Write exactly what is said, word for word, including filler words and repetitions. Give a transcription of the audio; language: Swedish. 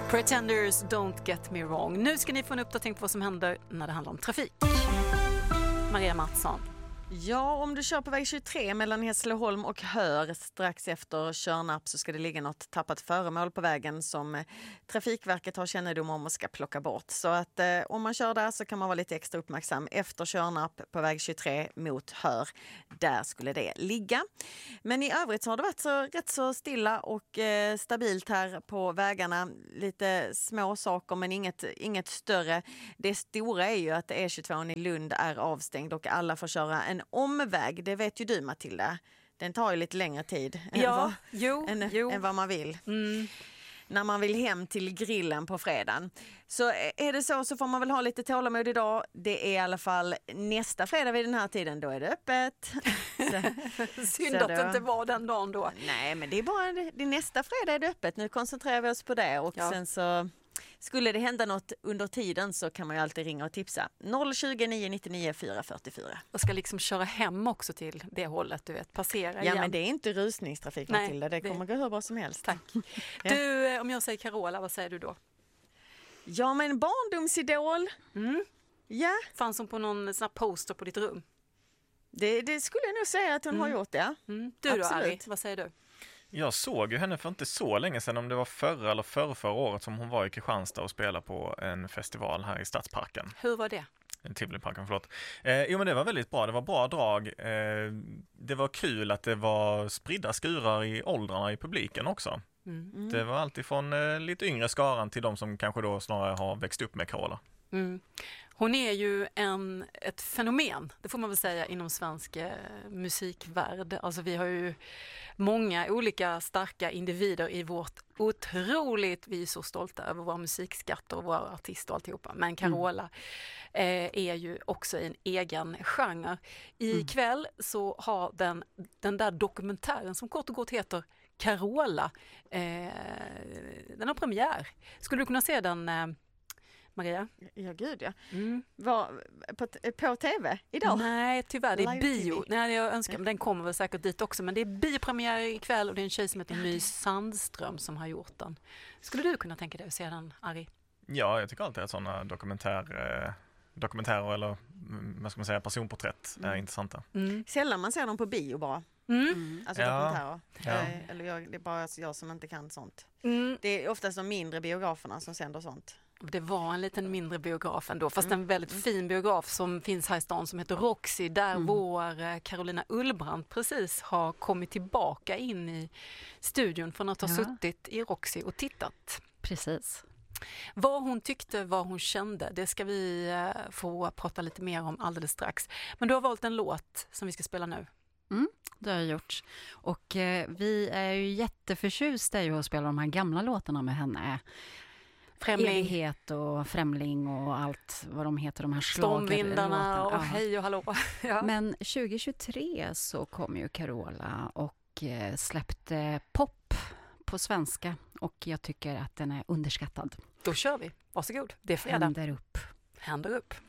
Pretenders, don't get me wrong. Nu ska ni få en uppdatering på vad som händer när det handlar om trafik. Maria Mattsson. Ja, om du kör på väg tjugotre mellan Hässleholm och Hör strax efter Körnarp så ska det ligga något tappat föremål på vägen som Trafikverket har kännedom om och ska plocka bort. Så att eh, om man kör där så kan man vara lite extra uppmärksam efter Körnarp på väg tjugotre mot Hör. Där skulle det ligga. Men i övrigt så har det varit så rätt så stilla och eh, stabilt här på vägarna. Lite små saker men inget, inget större. Det stora är ju att E tjugotvå i Lund är avstängd och alla får köra en En omväg, det vet ju du Matilda. Den tar ju lite längre tid än, ja, vad, jo, än, jo. än vad man vill. Mm. När man vill hem till grillen på fredagen. Så är det så så får man väl ha lite tålamod idag. Det är i alla fall nästa fredag vid den här tiden, då är det öppet. Så, Synd att det inte var den dagen då. Nej, men det är bara det, det är nästa fredag är det öppet. Nu koncentrerar vi oss på det och ja. sen så skulle det hända något under tiden så kan man ju alltid ringa och tipsa. noll tjugo, nio nittionio, fyra fyrtiofyra. Och ska liksom köra hem också till det hållet, du vet, passera ja, igen. Ja, men det är inte rusningstrafik, Nej, Matilda. Det, det kommer gå hur bra som helst. Tack. Du, om jag säger Carola, vad säger du då? Ja, men barndomsidol. Mm. Ja. Fanns hon på någon sån här poster på ditt rum? Det, det skulle jag nog säga att hon mm. har gjort, ja. Mm. Du Absolut. då, Ari, vad säger du? Jag såg ju henne för inte så länge sedan, om det var förra eller förra, förra året som hon var i Kristianstad och spelade på en festival här i Stadsparken. Hur var det? Tivoliparken, förlåt. Eh, jo, men det var väldigt bra. Det var bra drag. Eh, det var kul att det var spridda skurar i åldrarna i publiken också. Mm. Mm. Det var alltid från eh, lite yngre skaran till de som kanske då snarare har växt upp med Carola. Mm. Hon är ju en, ett fenomen, det får man väl säga, inom svensk eh, musikvärld. Alltså vi har ju många olika starka individer i vårt otroligt, vi är så stolta över våra musikskatter och våra artister och alltihopa. Men Carola mm. eh, är ju också en egen genre. Ikväll mm. så har den, den där dokumentären som kort och gott heter Carola, eh, den har premiär. Skulle du kunna se den, eh, Maria? Ja, gud ja. Mm. Var, på, på tv idag? Nej, tyvärr. Det är Live bio. T V. Nej, jag önskar, men den kommer väl säkert dit också. Men det är biopremiär ikväll och det är en tjej som heter My Sandström som har gjort den. Skulle du kunna tänka dig att se den, Ari? Ja, jag tycker alltid att sådana dokumentär, eh, dokumentärer eller vad ska man säga, personporträtt mm. är intressanta. Mm. Sällan man ser dem på bio bara. Mm. Mm. Alltså ja. dokumentärer. Ja. Eh, eller jag, det är bara jag som inte kan sånt. Mm. Det är oftast de mindre biograferna som sänder sånt. Det var en liten mindre biograf ändå, fast mm. en väldigt mm. fin biograf som finns här i stan som heter Roxy, där mm. vår Carolina Ullbrand precis har kommit tillbaka in i studion från att ha ja. suttit i Roxy och tittat. Precis. Vad hon tyckte, vad hon kände, det ska vi få prata lite mer om alldeles strax. Men du har valt en låt som vi ska spela nu. Mm, det har jag gjort. Och eh, vi är ju jätteförtjusta i att spela de här gamla låtarna med henne. Främling. Evighet och Främling och allt vad de heter, de här Stormvindarna och ja. hej och hallå. Ja. Men tjugo tjugotre så kom ju Carola och eh, släppte pop på svenska och jag tycker att den är underskattad. Då kör vi. Varsågod. Det är fredag. Händer upp. Händer upp.